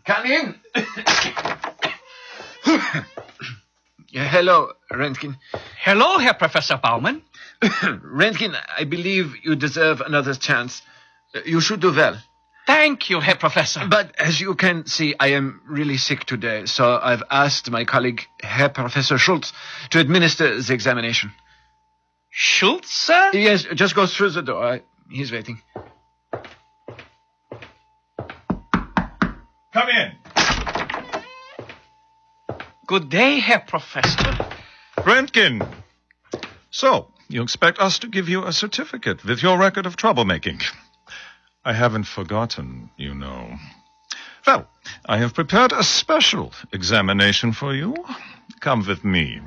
Come in. Hello, Röntgen. Hello, Herr Professor Baumann. Röntgen, I believe you deserve another chance. You should do well. Thank you, Herr Professor. But as you can see, I am really sick today, so I've asked my colleague, Herr Professor Schultz, to administer the examination. Schultz, sir? Yes, just go through the door. He's waiting. Come in. Good day, Herr Professor. Röntgen. So, you expect us to give you a certificate with your record of troublemaking. I haven't forgotten, you know. Well, I have prepared a special examination for you. Come with me.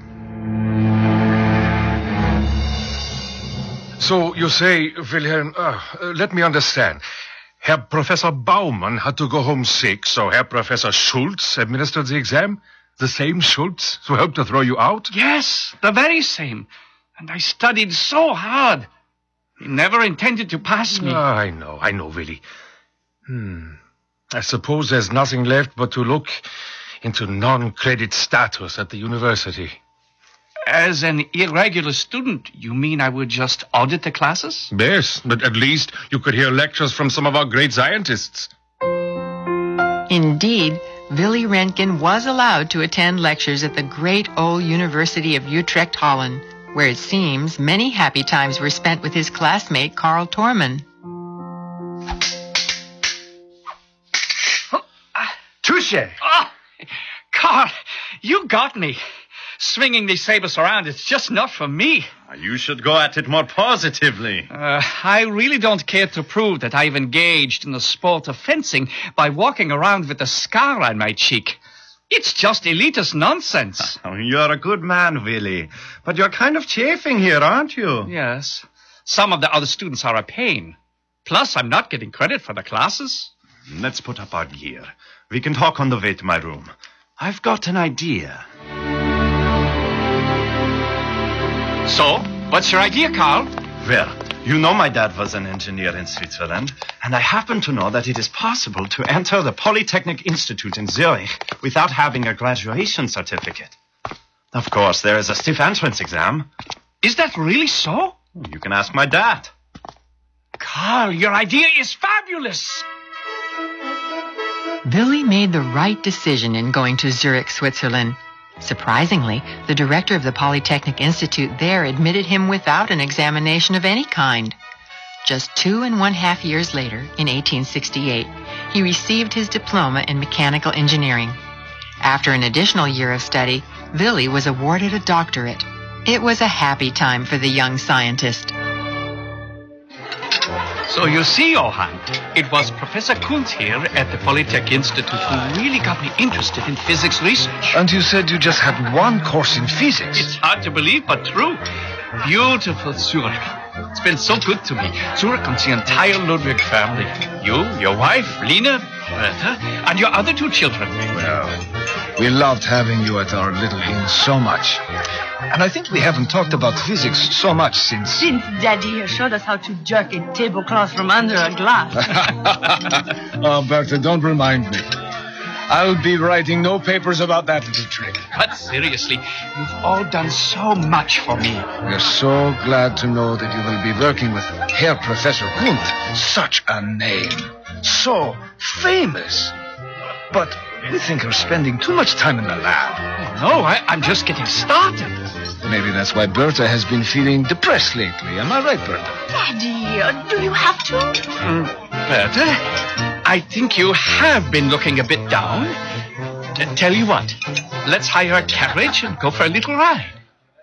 So you say, Wilhelm, let me understand. Herr Professor Baumann had to go home sick, so Herr Professor Schultz administered the exam? The same Schultz who helped to throw you out? Yes, the very same. And I studied so hard. He never intended to pass me. I know, Willie. I suppose there's nothing left but to look into non-credit status at the university. As an irregular student, you mean I would just audit the classes? Yes, but at least you could hear lectures from some of our great scientists. Indeed, Willy Röntgen was allowed to attend lectures at the great old University of Utrecht, Holland, where it seems many happy times were spent with his classmate Carl Torman. Touche! Oh, Carl, you got me. Swinging these sabers around, it's just not for me. You should go at it more positively. I really don't care to prove that I've engaged in the sport of fencing by walking around with a scar on my cheek. It's just elitist nonsense. You're a good man, Willie. But you're kind of chafing here, aren't you? Yes. Some of the other students are a pain. Plus, I'm not getting credit for the classes. Let's put up our gear. We can talk on the way to my room. I've got an idea. So, what's your idea, Carl? Well, you know my dad was an engineer in Switzerland, and I happen to know that it is possible to enter the Polytechnic Institute in Zurich without having a graduation certificate. Of course, there is a stiff entrance exam. Is that really so? You can ask my dad. Carl, your idea is fabulous. Willy made the right decision in going to Zurich, Switzerland. Surprisingly, the director of the Polytechnic Institute there admitted him without an examination of any kind. Just 2.5 years later, in 1868, he received his diploma in mechanical engineering. After an additional year of study, Willy was awarded a doctorate. It was a happy time for the young scientist. So you see, Johann, it was Professor Kunz here at the Polytech Institute who really got me interested in physics research. And you said you just had one course in physics. It's hard to believe, but true. Beautiful Zurich. It's been so good to me. Zurich and the entire Ludwig family. You, your wife, Lina, Bertha, and your other 2 children. Well, we loved having you at our little inn so much. And I think we haven't talked about physics so much since Daddy has showed us how to jerk a tablecloth from under a glass. Oh, Bertha, don't remind me. I'll be writing no papers about that little trick. But seriously, you've all done so much for me. We're so glad to know that you will be working with Herr Professor Kunz. Such a name. So famous. But we think you're spending too much time in the lab. No, I'm just getting started. Maybe that's why Bertha has been feeling depressed lately. Am I right, Bertha? Daddy, do you have to? Bertha, I think you have been looking a bit down. Tell you what, let's hire a carriage and go for a little ride.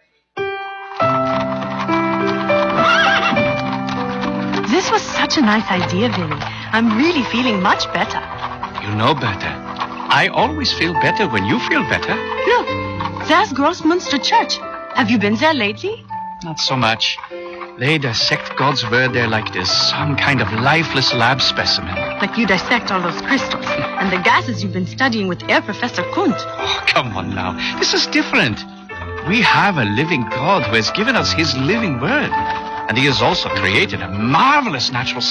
This was such a nice idea, Willy. I'm really feeling much better. You know, Bertha, I always feel better when you feel better. Look, there's Grossmünster Church. Have you been there lately? Not so much. They dissect God's word there like there's some kind of lifeless lab specimen. Like you dissect all those crystals and the gases you've been studying with Herr Professor Kunz. Oh, come on now. This is different. We have a living God who has given us his living word. And he has also created a marvelous natural